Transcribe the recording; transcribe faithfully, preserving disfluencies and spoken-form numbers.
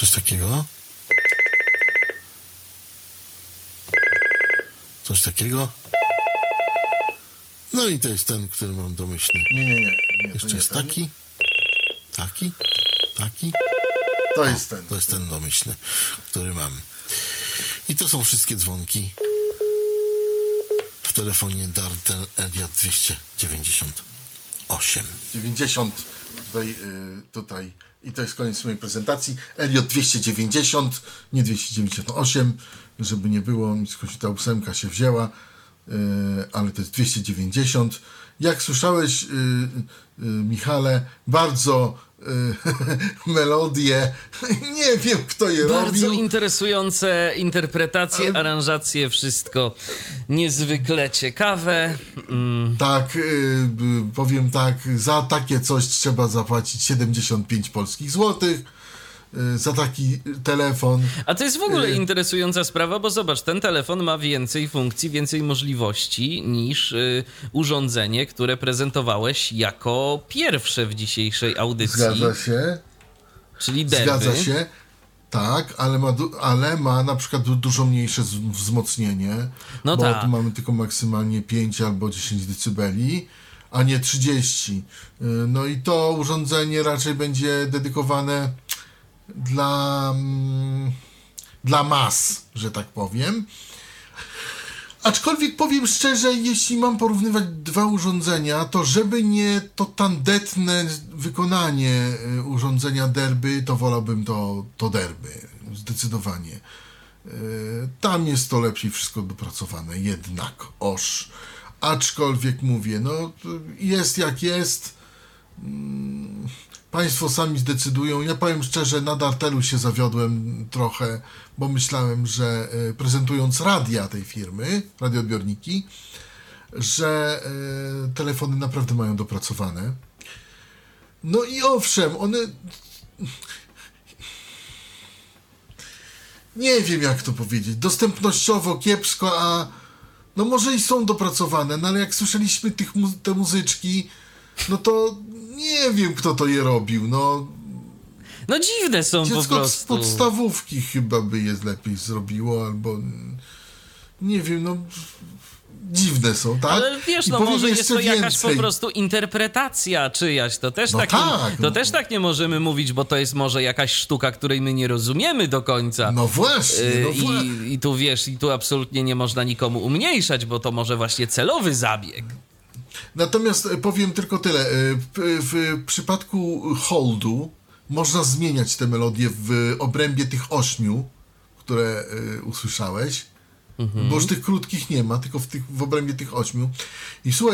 Coś takiego. Coś takiego. No i to jest ten, który mam domyślny. Nie, nie, nie. nie Jeszcze nie jest ten. taki. Taki. Taki. To jest ten. To jest ten domyślny, który mam. I to są wszystkie dzwonki w telefonie Dartel Elliot dwieście dziewięćdziesiąt osiem. dziewięćdziesiąt tutaj, y, tutaj. I to jest koniec mojej prezentacji. Elliot dwieście dziewięćdziesiąt, nie dwieście dziewięćdziesiąt osiem, żeby nie było, mi skądś ta ósemka się wzięła, y, ale to jest dwieście dziewięćdziesiąt. Jak słyszałeś, y, y, Michale, bardzo y, melodie, nie wiem kto je Bardzo robił. interesujące interpretacje, aranżacje, wszystko niezwykle ciekawe. Mm. Tak, y, y, powiem tak, za takie coś trzeba zapłacić siedemdziesiąt pięć polskich złotych, y, za taki telefon. A to jest w ogóle Y- interesująca sprawa, bo zobacz, ten telefon ma więcej funkcji, więcej możliwości niż y, urządzenie, które prezentowałeś jako pierwsze w dzisiejszej audycji. Zgadza się, Czyli derby. zgadza się, tak, ale ma, du- ale ma na przykład du- dużo mniejsze z- wzmocnienie, No bo tak. tu mamy tylko maksymalnie pięć albo dziesięć decybeli, a nie trzydzieści. Y, No i to urządzenie raczej będzie dedykowane dla, mm, dla mas, że tak powiem. Aczkolwiek powiem szczerze, jeśli mam porównywać dwa urządzenia, to żeby nie to tandetne wykonanie y, urządzenia derby, to wolałbym to, to derby, zdecydowanie. Y, Tam jest to lepiej wszystko dopracowane, jednak, oż. Aczkolwiek mówię, no jest jak jest. Mm, Państwo sami zdecydują. Ja powiem szczerze, na Dartelu się zawiodłem trochę, bo myślałem, że e, prezentując radia tej firmy, radioodbiorniki, że e, telefony naprawdę mają dopracowane. No i owszem, one... Nie wiem, jak to powiedzieć. Dostępnościowo kiepsko, a no może i są dopracowane, no ale jak słyszeliśmy tych mu- te muzyczki, no to nie wiem, kto to je robił. No, No dziwne są po dziecko z prostu. podstawówki chyba by je lepiej zrobiło, albo mm, nie wiem, no dziwne są, tak? Ale wiesz, I no powiem może jest jeszcze to jakaś więcej. po prostu interpretacja czyjaś. To też, No tak, tak, to no. też tak nie możemy mówić, bo to jest może jakaś sztuka, której my nie rozumiemy do końca. No właśnie, no Y, wła- I, I tu wiesz, i tu absolutnie nie można nikomu umniejszać, bo to może właśnie celowy zabieg. Natomiast e, powiem tylko tyle. E, p- W przypadku holdu można zmieniać te melodie w obrębie tych ośmiu, które e, usłyszałeś, bo już tych krótkich nie ma, tylko w, tych, w obrębie tych ośmiu. I słuchaj,